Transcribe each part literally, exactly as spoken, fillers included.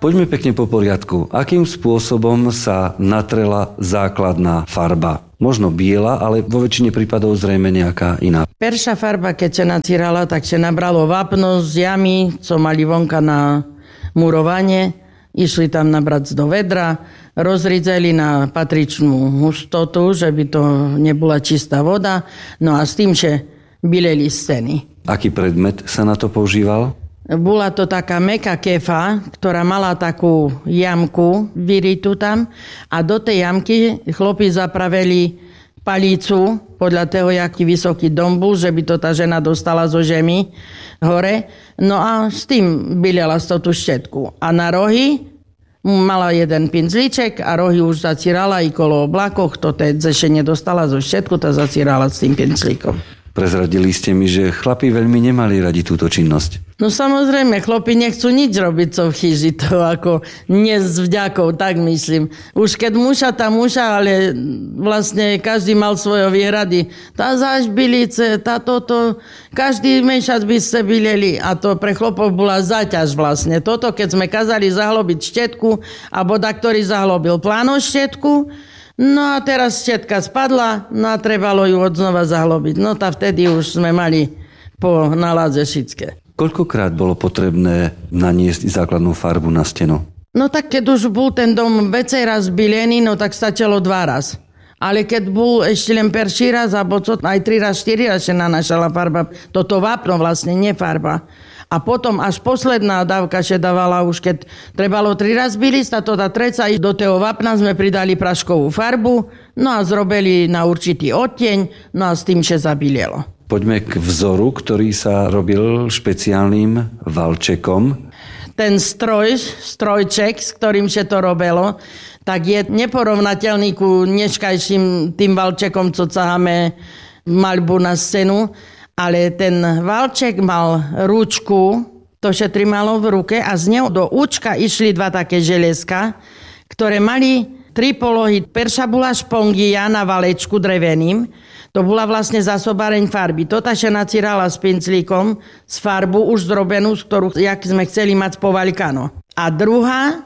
Poďme pekne po poriadku. Akým spôsobom sa natrela základná farba? Možno biela, ale vo väčšine prípadov zrejme nejaká iná. Perša farba, keď sa nacírala, tak sa nabralo vápno z jamy, co mali vonka na murovanie. Išli tam nabrať do vedra, rozridzeli na patričnú hustotu, že by to nebola čistá voda. No a s tým, že bileli steny. Aký predmet sa na to používal? Bola to taká mäkká kefa, ktorá mala takú jamku vyritú tam a do tej jamky chlapi zapravili palícu podľa toho, jaký vysoký dom bol, že by to tá žena dostala zo žemy hore. No a s tým bilela z tú štetku. A na rohy mala jeden pinclíček a rohy už zacírala i kolo oblakoch. To teď ešte nedostala zo štetku, tá zacírala s tým pinclíkom. Prezradili ste mi, že chlapi veľmi nemali radi túto činnosť. No samozrejme, chlapi nechcú nič robiť, co v chyži, to ako nie s vďakou, tak myslím. Už keď muša, tá muša, ale vlastne každý mal svoje výhrady. Tá záž bilice, tá toto, každý mešac by ste bileli a to pre chlopov bola záťaž vlastne. Toto, keď sme kazali zahlobiť štetku, a boda, ktorý zahlobil pláno štetku, no a teraz štetka spadla, no a trebalo ju odznova zahlobiť. No tá vtedy už sme mali po naládze šické. Koľkokrát bolo potrebné naniesť základnú farbu na stenu? No tak keď už bol ten dom vecej raz bilený, no tak stačilo dva raz. Ale keď bol ešte len perší raz, alebo co, aj tri raz, štyri raz sa nanášala farba. Toto vápno vlastne, nie farba. A potom až posledná dávka sa dávala už, keď trebalo tri raz biliť, a to tá treca do toho vápna sme pridali praškovú farbu, no a zrobili na určitý odtieň, no a s tým sa zabilielo. Poďme k vzoru, ktorý sa robil špeciálnym valčekom. Ten stroj, strojček, s ktorým sa to robilo, tak je neporovnateľný ku dneškajším tým valčekom, co caháme maľbu na scénu. Ale ten valček mal ručku, to sa trimalo v ruke a z neho do účka išli dva také železka, ktoré mali tri polohy. Perša bola špongia na valečku dreveným, to bola vlastne zásobáreň farby. Tota sa nacírala s pinclíkom, z farbu už zrobenú, z ktorú, jak sme chceli mať povaľkano. A druhá,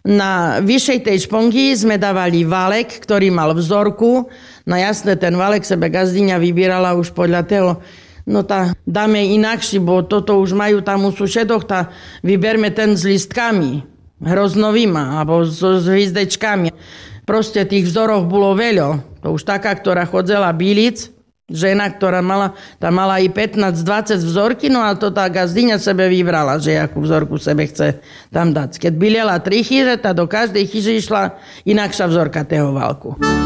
na vyššej tej špongii sme dávali valek, ktorý mal vzorku. No jasne, ten valek sebe gazdyňa vybírala už podľa toho. No tá dáme inakší, bo toto už majú tam u sušedoch, tá vyberme ten s listkami, hroznovýma, alebo s, s hvizdečkami. Proste tých vzorov bolo veľa. To už taká, ktorá chodzela bilic, žena, ktorá mala, tá mala i pätnásť dvadsať vzorky, no a to tá gazdyňa sebe vybrala, že akú vzorku sebe chce tam dať. Keď bilela tri chyže, tá do každej chyže išla inakšia vzorka toho valku.